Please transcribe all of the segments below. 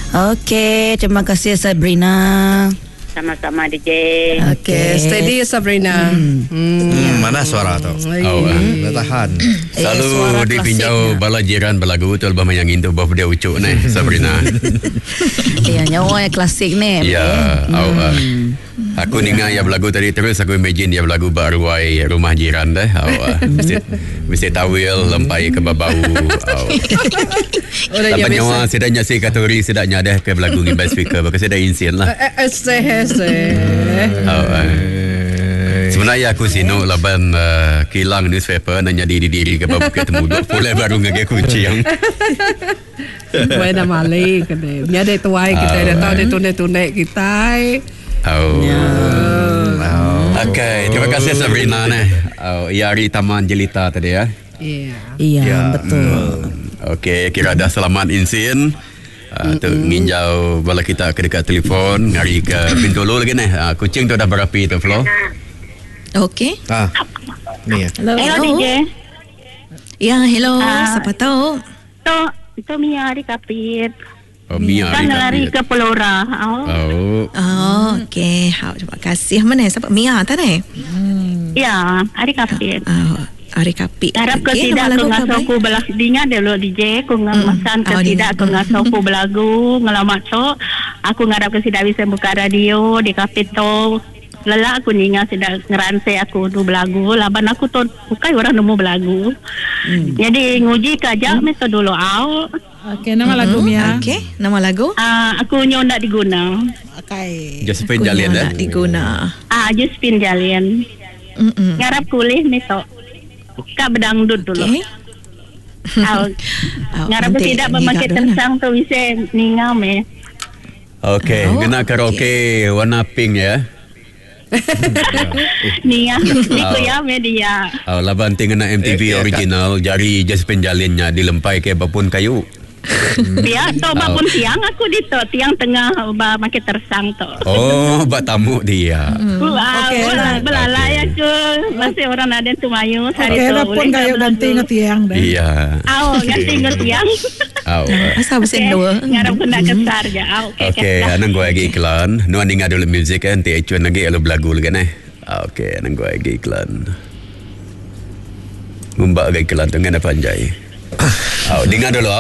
Okey, terima kasih Sabrina. Sama-sama DJ. Okay, steady Sabrina. Mana suara tu? Dah tahan. Selalu dipinjau bala jiran belagu tu album yang itu birthday ucuk ni Sabrina. Ya, nyawa yang klasik ni. Ya, aku dengar ya belagu tadi terus aku imagine dia belagu baruai rumah jiran dah. Mesti tawil lempai ke babau. Tapi nyawa sedanya si kategori sedanya dah ke belagu ngimbai speaker baka sedai insien lah. Sebenarnya aku sino laban kilang newspaper nanya diri ke bab ketemu boleh baru ngage kucing. Buena mali kene. Nya de tuai kita dah tahu de tunai kita. Okay, terima kasih Sabrina Yari Taman Jelita tadi ya. Iya, betul. Okay, kira dah selamat insin. Tu nginjau bala kita ke dekat telefon ngari ke pintu lu lagi ni. Kucing tu dah berapi tu Flo. Okey. Ni ya. Hello DJ. Ya, hello. Siapa tahu? Itu Mia di Kapit. Mia kan lari ke Pelora. Okey. Terima kasih. Mana siapa Mia tadi? Ya, hari Kapit. Hari Kapit. Harap ke tidak ke ngasoku belah dinga dulu DJ ku ngamasan ke tidak ke ngasoku belagu ngelamat so aku ngarap ke tidak bisa buka radio di Kapit tu lelah aku ninga tidak ngeranse aku tu belagu laban aku tu bukai orang nemu belagu jadi nguji kajak meso dulu Okey, nama lagu Mia. Okey, nama lagu? Aku nyon tak diguna. Okey. Josephine Jalin dah. Diguna. Josephine Jalin. Ngarap kulih meso. Kak berdangdut dulu. Ngarap tidak memakai tersang tu bisa ningam Okey, kena karaoke warna pink ya. Ningam itu ya media. Laban tinggal MTV original jari Josephine Jalinnya dilempai ke bapun kayu. Biar tu bapun tiang aku di tu tiang tengah makai tersang tu. Bak tamu dia. Belalai aku masih orang ada tu mayu. Okey, bapun kayu ganti ngetiang dah. Iya. Ganti ngetiang. Asal besen dua. Ngarap kena kesar je. Okey, anang gua lagi iklan. Nu anding ada music kan, ti acuan lagi alo belagu lagi nah. Okey, anang gua lagi iklan. Ngumbak lagi iklan tu ngana panjai. Dengar dulu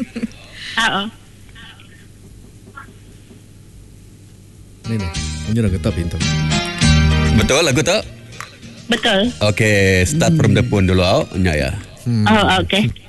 Ni ni dah ketak pintu. Betul lagu tak? Betul. Okey, start from the phone dulu nya ya. Okey.